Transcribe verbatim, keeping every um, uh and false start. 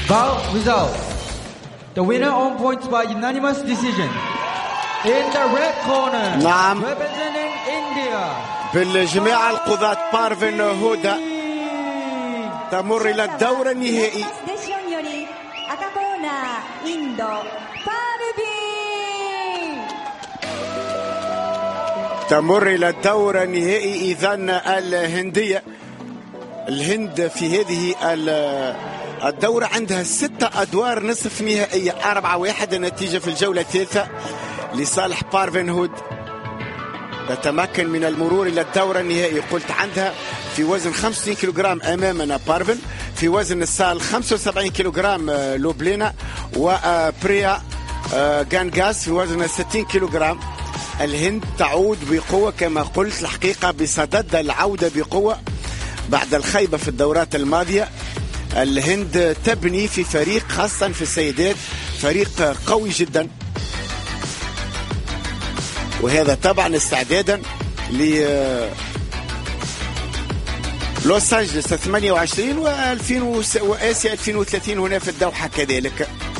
Bout result. The winner on points by unanimous decision. In the red corner. نعم. Representing India. بالجماعة القضاة بارفن هودا تمر إلى الدور النهائي. تمر إلى الدور النهائي إذن الهندية. الهند في هذه الدورة عندها ستة أدوار نصف نهائية. أربعة واحد النتيجة في الجولة الثالثة لصالح بارفن هود. تتمكن من المرور إلى الدور النهائي. قلت عندها في وزن خمسة وستين كيلوغرام أمامنا بارفن، في وزن السال خمسة وسبعين كيلوغرام لوبلينا، وبريا غانغاس في وزن ستين كيلوغرام. الهند تعود بقوة كما قلت الحقيقة بصدد العودة بقوة بعد الخيبة في الدورات الماضية. الهند تبني في فريق خاصة في السيدات فريق قوي جدا، وهذا طبعا استعدادا ل لوس أنجلس ثمانية وعشرين وآسيا ألفين وثلاثين هنا في الدوحة كذلك.